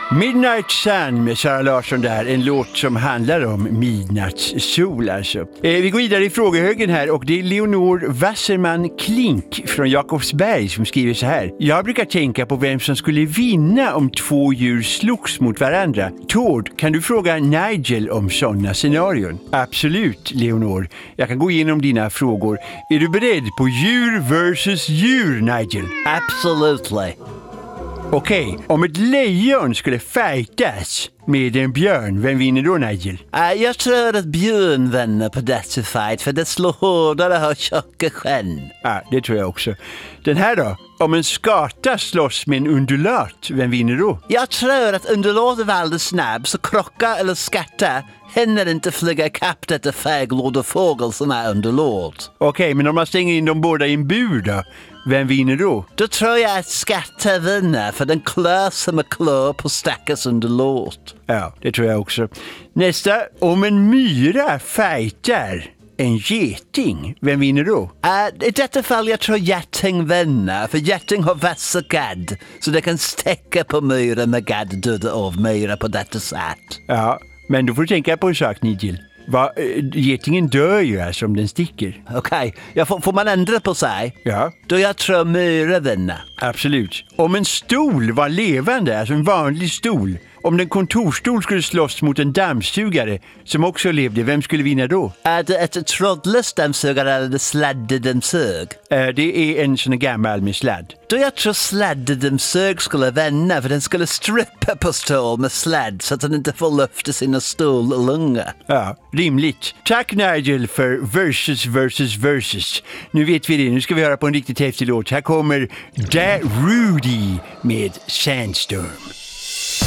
Midnight Sun med Sara Larsson där, en låt som handlar om midnattssol alltså. Vi går vidare i frågehögen här och det är Leonor Wasserman Klink från Jakobsberg som skriver så här. Jag brukar tänka på vem som skulle vinna om två djur slogs mot varandra. Tord, kan du fråga Nigel om sådana scenarion? Absolut, Leonor. Jag kan gå igenom dina frågor. Är du beredd på djur versus djur, Nigel? Absolutely. Okej, om ett lejon skulle fightas med en björn, vem vinner då, Nigel? Jag tror att björn vinner på detta fight för det slår hårdare och har tjocka skinn. Ja, det tror jag också. Den här då? Om en skata slåss med en undulat, vem vinner då? Jag tror att undulat är väldigt snabb så krocka eller skatta hinner inte flyga ikapp detta fäglåda fågel som är undulat. Okej, men om man stänger in dem båda i en bur då? Vem vinner då? Då tror jag att skatta vinner för den klör som är klör på stackars undulat. Ja, det tror jag också. Nästa, om en myra fightar en geting, vem vinner då? I detta fall jag tror geting vinner för geting har vassa gadd så det kan stäcka på myra med gadd döda av myra på detta sätt. Ja, men då får du tänka på en sak, Nigel. Getingen dör ju alltså om den sticker. Okej, får man ändra på sig? Ja. Då jag tror myra vinner. Absolut. Om en stol var levande, alltså en vanlig stol. Om en kontorstol skulle slåss mot en dammsugare som också levde, vem skulle vinna då? Är det ett trådlöst dammsugare eller det sladddammsug? Det är en sån gammal med sladd. Då jag tror sladddammsug skulle vinna för den skulle strippa på stol med sladd så att den inte får lyfta sina stållunga. Ja, rimligt. Tack Nigel för versus. Nu vet vi det, nu ska vi höra på en riktigt häftig låt. Här kommer Da Rudy med Sandstorm.